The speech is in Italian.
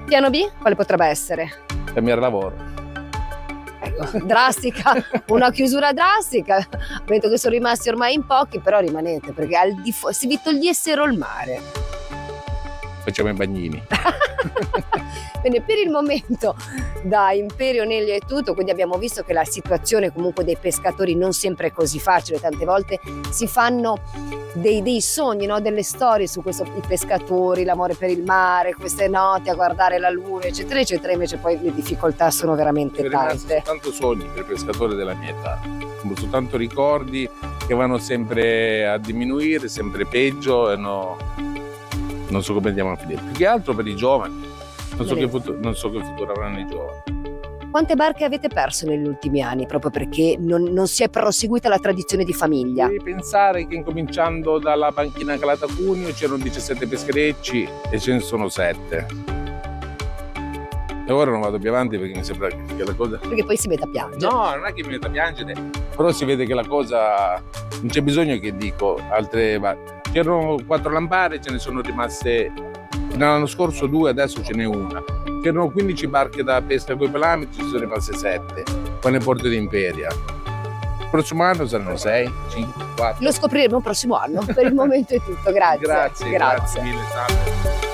Piano B? Quale potrebbe essere? Cambiare lavoro. Ecco, drastica, una chiusura drastica. Vedo che sono rimasti ormai in pochi, però rimanete, perché se vi togliessero il mare. Facciamo i bagnini. Bene, per il momento da Imperio Nelia è tutto, quindi abbiamo visto che la situazione comunque dei pescatori non sempre è così facile, tante volte si fanno dei sogni, no? Delle storie su questo, i pescatori, l'amore per il mare, queste notti a guardare la luna, eccetera, eccetera, invece poi le difficoltà sono veramente tante. Soltanto sogni per i pescatori della mia età, sono soltanto ricordi che vanno sempre a diminuire, sempre peggio e non so come andiamo a finire. Più che altro per i giovani, non so che futuro avranno i giovani. Quante barche avete perso negli ultimi anni proprio perché non si è proseguita la tradizione di famiglia? Devi pensare che incominciando dalla banchina Calata Cuneo c'erano 17 pescherecci e ce ne sono 7. E ora non vado più avanti perché mi sembra che la cosa... Perché poi si mette a piangere. No, non è che mi metta a piangere, però si vede che la cosa... Non c'è bisogno che dico altre... C'erano 4 lampare, ce ne sono rimaste... L'anno scorso 2, adesso ce n'è una. C'erano 15 barche da pesca con i pelami, ci sono rimaste 7, qua nel porto di Imperia. Il prossimo anno saranno 6, 5, 4. Lo scopriremo il prossimo anno. Per il momento è tutto, grazie. Grazie mille, salve.